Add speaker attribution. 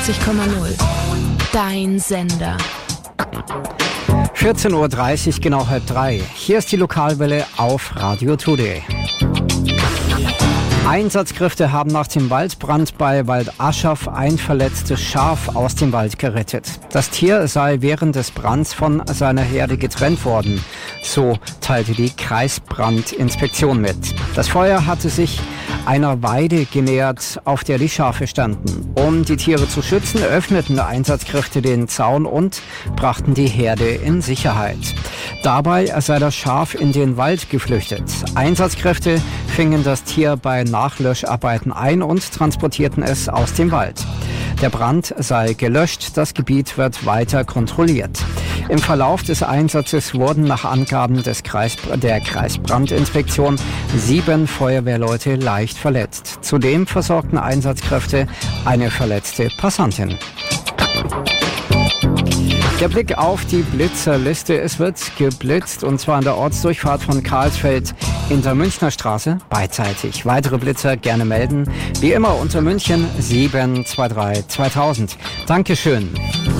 Speaker 1: 88,0. Dein Sender.
Speaker 2: 14.30 Uhr, genau 2:30. Hier ist die Lokalwelle auf Radio Today. Einsatzkräfte haben nach dem Waldbrand bei Waldaschaf ein verletztes Schaf aus dem Wald gerettet. Das Tier sei während des Brands von seiner Herde getrennt worden. So teilte die Kreisbrandinspektion mit. Das Feuer hatte sich einer Weide genähert, auf der die Schafe standen. Um die Tiere zu schützen, öffneten Einsatzkräfte den Zaun und brachten die Herde in Sicherheit. Dabei sei das Schaf in den Wald geflüchtet. Einsatzkräfte fingen das Tier bei Nachlöscharbeiten ein und transportierten es aus dem Wald. Der Brand sei gelöscht, das Gebiet wird weiter kontrolliert. Im Verlauf des Einsatzes wurden nach Angaben der Kreisbrandinspektion 7 Feuerwehrleute leicht verletzt. Zudem versorgten Einsatzkräfte eine verletzte Passantin. Der Blick auf die Blitzerliste. Es wird geblitzt und zwar an der Ortsdurchfahrt von Karlsfeld in der Münchner Straße beidseitig. Weitere Blitzer gerne melden. Wie immer unter München 723 2000. Dankeschön.